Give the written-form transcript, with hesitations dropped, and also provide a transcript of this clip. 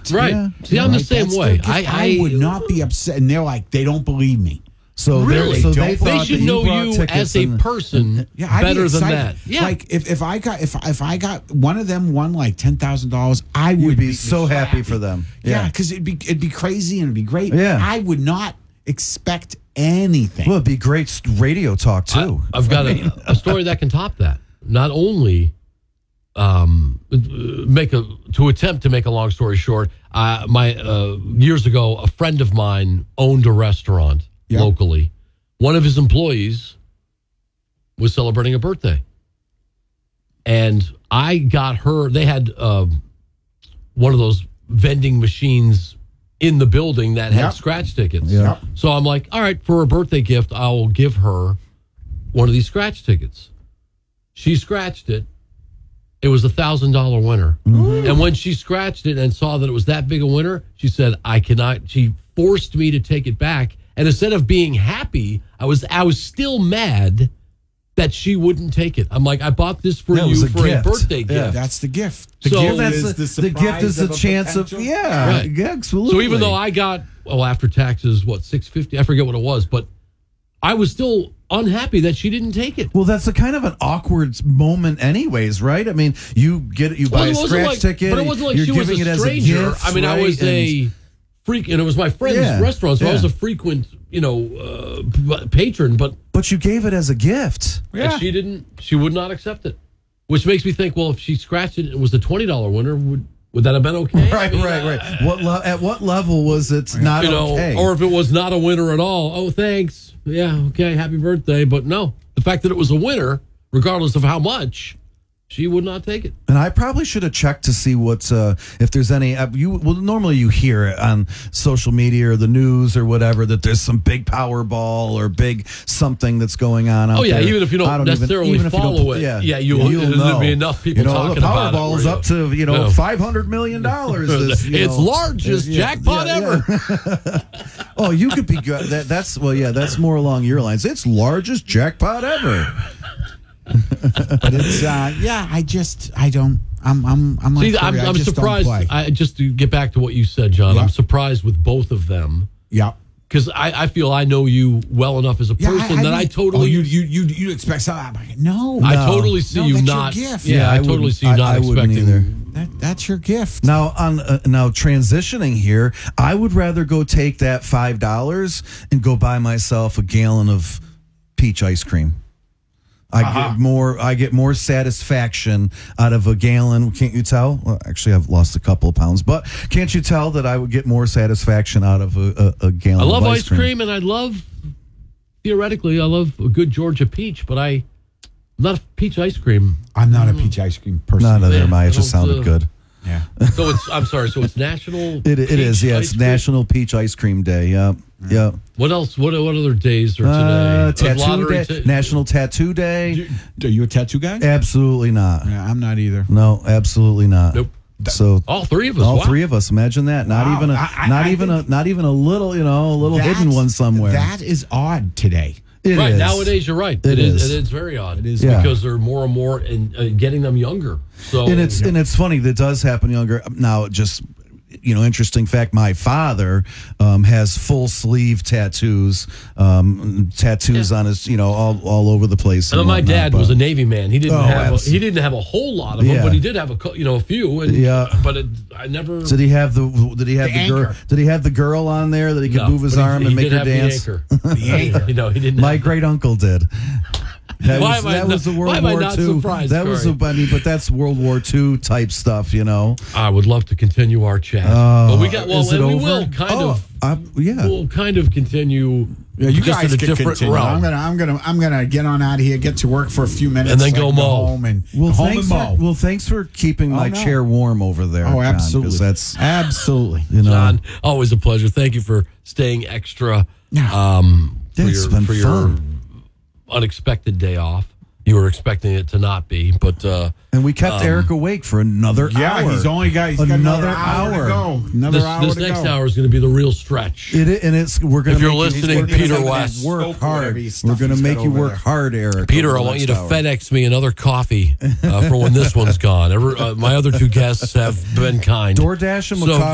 gift. Right. Yeah. See, I'm the same That's way. their gift. I would not be upset. And they're like, they don't believe me. So Really? so They they, thought They that should know brought you tickets as a and- person Yeah, I'd be better than excited. that. Yeah. Like if I got one of them won like $10,000, I would You'd be so happy for them. Yeah, because it'd be crazy and it'd be great. Yeah. I would not expect anything. Well, it'd be great radio talk too. I've got a story that can top that. Not only to attempt to make a long story short, years ago, a friend of mine owned a restaurant locally. One of his employees was celebrating a birthday, and I got her. They had one of those vending machines in the building that had scratch tickets. Yep. So I'm like, all right, for a birthday gift, I will give her one of these scratch tickets. She scratched it. It was $1,000 winner. Mm-hmm. And when she scratched it and saw that it was that big a winner, she said, I cannot. She forced me to take it back. And instead of being happy, I was still mad that she wouldn't take it. I'm like, I bought this for you for a birthday gift. Yeah. That's the gift. So- gift That's is the gift is surprise a of chance of potential. Right. yeah, absolutely. So even though I got, after taxes, $650, I forget what it was, but I was still unhappy that she didn't take it. Well, that's a kind of an awkward moment, anyways, right? I mean, you buy Well, a it wasn't scratch like- ticket. but it wasn't like you're she was giving a it as stranger. a gift. I mean, I right? was a freak, and it was my friend's restaurant, so I was a frequent, patron. But you gave it as a gift. And she would not accept it, which makes me think, well, if she scratched it, it was the $20 winner. Would that have been okay? Right, right. At what level was it not okay? Or if it was not a winner at all, oh, thanks. Yeah, okay, happy birthday. But no, the fact that it was a winner, regardless of how much, she would not take it. And I probably should have checked to see what's if there's any. Normally you hear it on social media or the news or whatever that there's some big Powerball or big something that's going on out there. Even if you don't necessarily follow it, you'll there'll know. be enough people talking the about it. Powerball is up to $500 million. It's largest jackpot ever. Oh, you could be good. That's more along your lines. It's largest jackpot ever. But it's I don't. I'm like See, Corey, I I'm just surprised. Don't play. Just to get back to what you said, John, Yeah. I'm surprised with both of them. Yeah. Because I feel I know you well enough as a person that I totally. you expect something? I'm like, no. I totally see you that's not. your gift. Yeah, I totally see you not I wouldn't expecting. either. That's your gift. Now now transitioning here, I would rather go take that $5 and go buy myself a gallon of peach ice cream. I get more satisfaction out of a gallon. Can't you tell? Well, actually, I've lost a couple of pounds, but can't you tell that I would get more satisfaction out of a gallon? I love of ice cream, and I love a good Georgia peach, but I'm not a peach ice cream. I'm not a peach ice cream person. Neither am I. It just I don't, sounded good. Yeah. So I'm sorry. So it's National. It is. Yeah, Ice it's Cream? National Peach Ice Cream Day. Yeah. Yeah. What else? What other days are today? Tattoo Day, National Tattoo Day. Are you a tattoo guy? Absolutely not. Yeah, I'm not either. No, absolutely not. Nope. So All three of us. all wow. three of us. Imagine that. Not Wow. even not even a little, a little hidden one somewhere. That is odd today. It Right is. nowadays, you're right. It is. It is very odd. It is. Yeah. because they're more and more and getting them younger. So And it's funny that does happen younger now. Just interesting fact. My father has full sleeve tattoos, on his all over the place. And my dad was a Navy man. He didn't have a whole lot of them, Yeah. but he did have a few. And, but I never. Did he have the girl? anchor. Did he have the girl on there that he could move his but arm and make her dance? The anchor. He didn't. My great uncle did. That Why was, am I that not- was the World why am I War not II. surprised, That was, Corey? but that's World War II type stuff, I would love to continue our chat, but we got. Well, is it and we over? will kind of. Yeah. We'll kind of continue. Yeah, you just guys in a can different continue. realm. I'm gonna get on out of here, get to work for a few minutes, And then so I go can mow. home and Well, home thanks and mow. thanks for keeping my no. chair warm over there. Oh, John, 'cause absolutely. that's Absolutely. John, always a pleasure. Thank you for staying extra. It's been for fun. your unexpected day off. You were expecting it to not be, but and we kept Eric awake for another hour. He's got another hour to go. Another hour this to next go. hour is going to be the real stretch. We're gonna. If you're make listening, we're gonna Peter make West. you work Scope whatever hard. he's We're stuff going to he's make got you over work there. hard, Eric. Peter, over I the want you to next hour. FedEx me another coffee for when this one's gone. My other two guests have been kind. DoorDash him a So, coffee.